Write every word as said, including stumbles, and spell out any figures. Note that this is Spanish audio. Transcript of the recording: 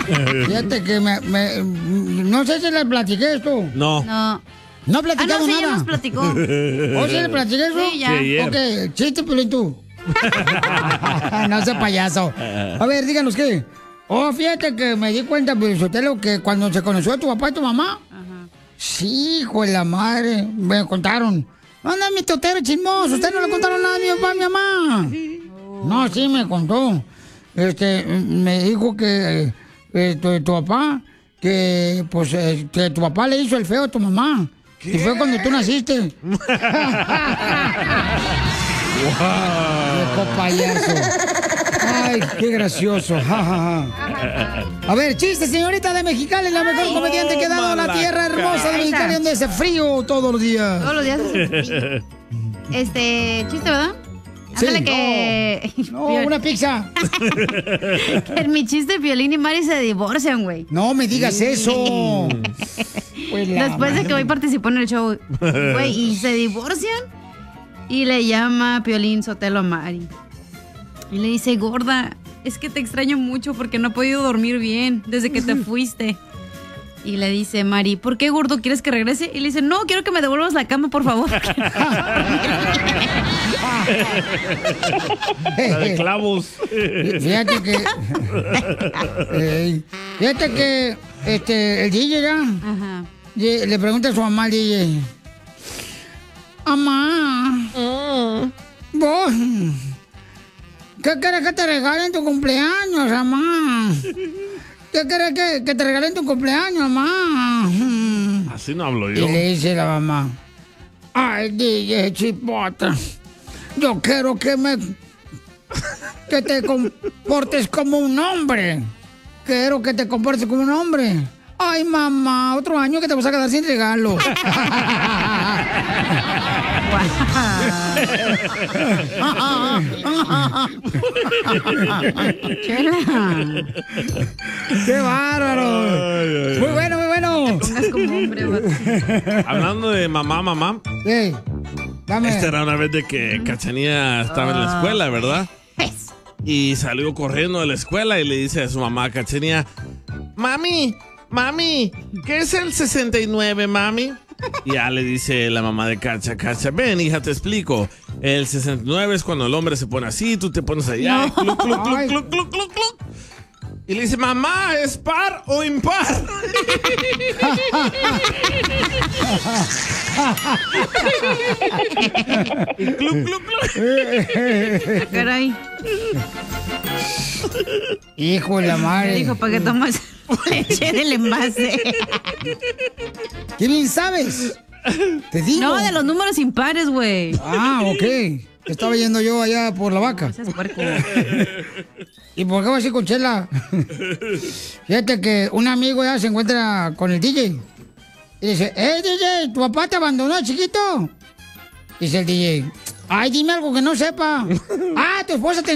Fíjate que me, me- no sé si le platiqué esto. No. No. No he Ah, platicado no, sí, nada. ya nos platicó. ¿O sí le platiqué eso? Sí, ya. Sí, ayer. Ok, chiste, Piolín, tú. No sé, payaso. A ver, díganos qué. Oh, fíjate que me di cuenta, Piolín, que cuando se conoció a tu papá y tu mamá. Ajá. Sí, hijo de la madre. Me contaron. Anda, mi totero chismoso. Ustedes no le contaron nada a mi papá, a mi mamá. No, sí, me contó. Este, me dijo que eh, tu, tu papá, que pues eh, que tu papá le hizo el feo a tu mamá. Y fue cuando tú naciste. ¡Viejo payaso! ¡Ay, qué gracioso! Ja, ja, ja. A ver, chiste, señorita de Mexicali, la mejor comediante que ha dado la tierra hermosa de Mexicali, donde hace frío todos los días. Todos los días. Este, chiste, ¿verdad? Sí. Ándale que... No, una pizza. que en mi chiste, Piolín y Mari se divorcian, güey. No me digas eso. Pues la Después de que hoy participó en el show, güey, y se divorcian. Y le llama Piolín Sotelo a Mari. Y le dice, gorda, es que te extraño mucho porque no he podido dormir bien desde que te fuiste. Y le dice Mari, ¿por qué, gordo, quieres que regrese? Y le dice, no, quiero que me devuelvas la cama, por favor. La de clavos. Fíjate que. Ey, fíjate que este, el D J ya. Ajá. Le le pregunta a su mamá al D J. Mamá. ¿Vos? ¿Qué quieres que te regalen en tu cumpleaños, mamá? ¿Qué quieres que, que te regalen en tu cumpleaños, mamá? Así no hablo Y yo. le dice la mamá. Ay, D J Chipota. Yo quiero que me... que te comportes como un hombre. Quiero que te comportes como un hombre. Ay, mamá, otro año que te vas a quedar sin regalo. ¡Qué bárbaro! Muy bueno, muy bueno. Pongas como hombre, vato. Hablando de mamá, mamá. Sí, dame. Esta era una vez de que Cachanía estaba en la escuela, ¿verdad? Y salió corriendo de la escuela y le dice a su mamá, Cachanía, mami, mami, ¿qué es el sesenta y nueve, mami? Y ya le dice la mamá de Cacha, Cacha, ven, hija, te explico. El sesenta y nueve es cuando el hombre se pone así, tú te pones allá, No. cluc, cluc, cluc, Ay. cluc, cluc, cluc, cluc. Y le dice, mamá, ¿es par o impar? Y cluc, cluc, cluc. Caray. Hijo de la Le madre. dijo, ¿para qué tomas leche del envase? ¿Qué bien sabes? Te digo. No, de los números impares, güey. Ah, ok. Estaba yendo yo allá por la vaca. Seas puerco. ¿Y por qué vas así con Chela? Fíjate que un amigo ya se encuentra con el D J. Y dice, ¡eh, D J! ¿Tu papá te abandonó, chiquito? Dice el D J, ¡ay, dime algo que no sepa! ¡Ah, tu esposa te